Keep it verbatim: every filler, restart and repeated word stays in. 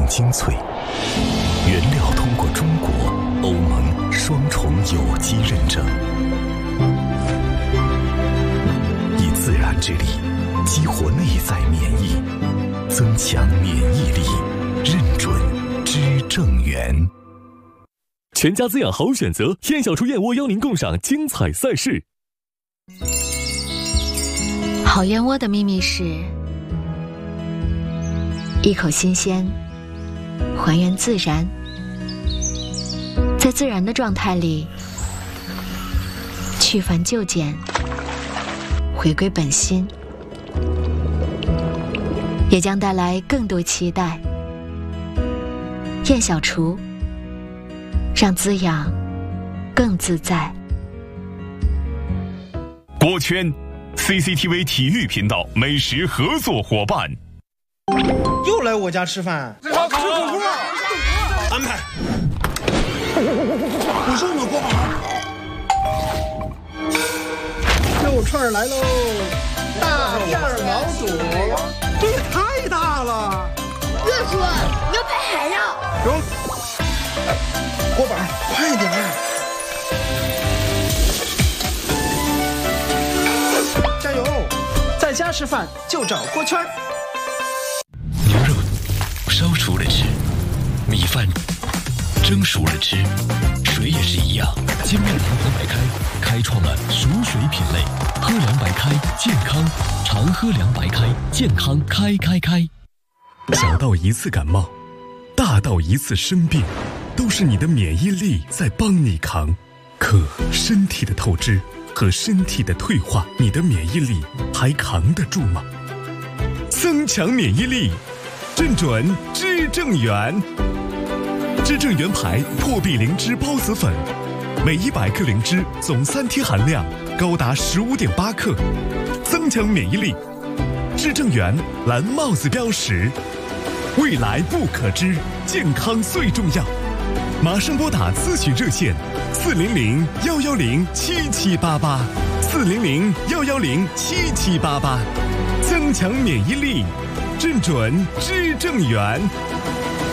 精粹，原料通过中国、欧盟双重有机认证，以自然之力激活内在免疫，增强免疫力，认准知正源。 全家滋养好选择，燕小厨燕窝邀您共赏精彩赛事。 好燕窝的秘密是一口新鲜，还原自然，在自然的状态里去繁就简，回归本心，也将带来更多期待。燕小厨，让滋养更自在。 锅圈 C C T V 体育频道美食合作伙伴。 又来我家吃饭，吃火锅，安排。我说我锅巴，肉串来喽，大片毛肚，这也太大了。 哥说你要拍海上。 中，锅巴，快点。加油！在家吃饭就找锅圈。 牛肉烧熟了吃，米饭蒸熟了吃，水也是一样。精酿长河白开开创了熟水品类，喝凉白开健康，常喝凉白开健康开开开。小到一次感冒，大到一次生病，都是你的免疫力在帮你扛。可身体的透支和身体的退化，你的免疫力还扛得住吗？增强免疫力，正准知正源。知正源牌破壁灵芝孢子粉，每一百克灵芝总三天含量高达十五点八克，增强免疫力。知正源蓝帽子标识，未来不可知，健康最重要。马上拨打咨询热线四零零幺幺零七七八八，四零零幺幺零七七八八，增强免疫力，正准知正源。